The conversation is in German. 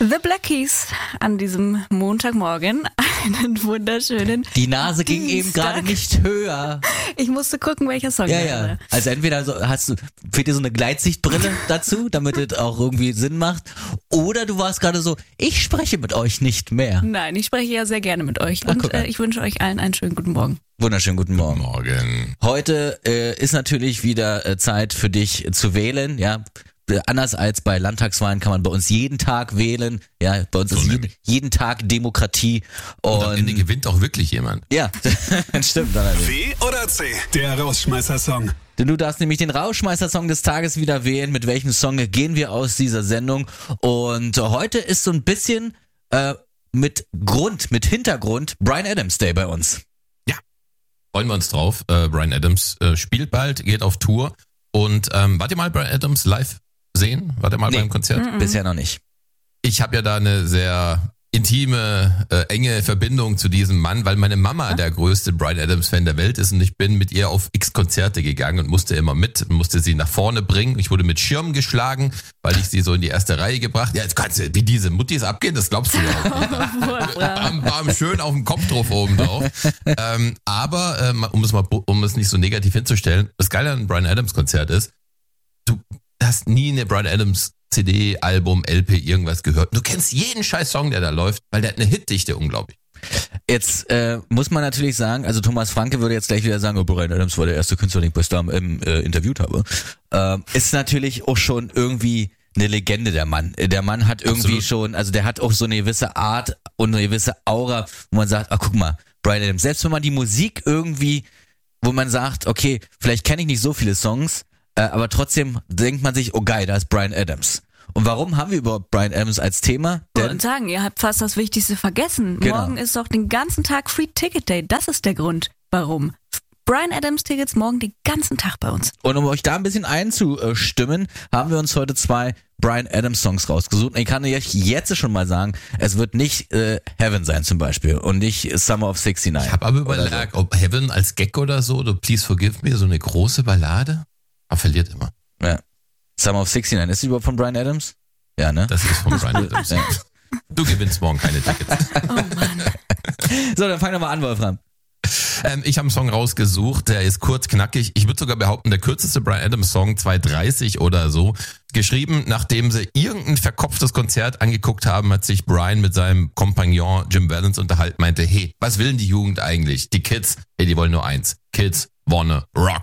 The Black Keys an diesem Montagmorgen. Einen wunderschönen Die Nase ging Dienstag. eben gerade nicht höher. Ich musste gucken, welcher Song Ja, das ja. war. Also entweder fehlt dir so eine Gleitsichtbrille dazu, damit es auch irgendwie Sinn macht. Oder du warst gerade so, ich spreche mit euch nicht mehr. Nein, ich spreche ja sehr gerne mit euch. Ach, Und guck an. ich wünsche euch allen einen schönen guten Morgen. Wunderschönen guten Morgen. Morgen. Heute ist natürlich wieder Zeit für dich zu wählen, ja. Anders als bei Landtagswahlen kann man bei uns jeden Tag wählen. Ja, bei uns So ist nämlich. jeden Tag Demokratie. Und am Ende Und gewinnt auch wirklich jemand. ja, stimmt allerdings. W oder C? Der Rausschmeißer-Song. Denn du darfst nämlich den Rauschmeister-Song des Tages wieder wählen. Mit welchem Song gehen wir aus dieser Sendung? Und heute ist so ein bisschen mit Hintergrund Bryan Adams Day bei uns. Freuen wir uns drauf. Bryan Adams spielt bald, geht auf Tour. Und wart ihr mal Bryan Adams live sehen? Wart ihr mal Nee. beim Konzert? Bisher noch nicht. Ich habe ja da eine sehr intime, enge Verbindung zu diesem Mann, weil meine Mama der größte Bryan Adams-Fan der Welt ist und ich bin mit ihr auf x Konzerte gegangen und musste immer mit, musste sie nach vorne bringen. Ich wurde mit Schirm geschlagen, weil ich sie so in die erste Reihe gebracht. Ja, jetzt kannst du, wie diese Muttis abgehen, das glaubst du ja auch nicht. Bam, schön auf dem Kopf drauf oben drauf. Aber um es nicht so negativ hinzustellen, das Geile an einem Bryan Adams Konzert ist, du hast nie eine Bryan Adams CD, Album, LP, irgendwas gehört. Du kennst jeden scheiß Song, der da läuft, weil der hat eine Hitdichte, unglaublich. Jetzt muss man natürlich sagen, also Thomas Franke würde jetzt gleich wieder sagen, oh, Bryan Adams war der erste Künstler, den ich bei Star interviewt habe. Ist natürlich auch schon irgendwie eine Legende, der Mann. Der Mann hat irgendwie Absolut. schon, also der hat auch so eine gewisse Art und eine gewisse Aura, wo man sagt, guck mal, Bryan Adams, selbst wenn man die Musik irgendwie, wo man sagt, okay, vielleicht kenne ich nicht so viele Songs, aber trotzdem denkt man sich, oh geil, da ist Bryan Adams. Und warum haben wir überhaupt Bryan Adams als Thema? Ich Denn wollte sagen, ihr habt fast das Wichtigste vergessen. Genau. Morgen ist doch den ganzen Tag Free Ticket Day. Das ist der Grund, warum. Bryan Adams Tickets morgen den ganzen Tag bei uns. Und um euch da ein bisschen einzustimmen, haben wir uns heute 2 Bryan Adams Songs rausgesucht. Und ich kann euch jetzt schon mal sagen, es wird nicht Heaven sein zum Beispiel und nicht Summer of 69. Ich habe aber Oder überlegt, ob Heaven als Gag oder so, Please Forgive Me, so eine große Ballade, aber verliert immer. So. Ja. Summer of 69, ist die überhaupt von Bryan Adams? Ja, ne? Das ist von Bryan Adams. Ja. Du gewinnst morgen keine Tickets. Oh Mann. So, dann fang doch mal an, Wolfram. Ich habe einen Song rausgesucht, der ist kurz, knackig. Ich würde sogar behaupten, der kürzeste Bryan Adams Song, 2:30 oder so. Geschrieben, nachdem sie irgendein verkopftes Konzert angeguckt haben, hat sich Bryan mit seinem Kompagnon Jim Valance unterhalten, meinte, hey, was will denn die Jugend eigentlich? Die Kids, hey, die wollen nur eins. Kids wanna rock.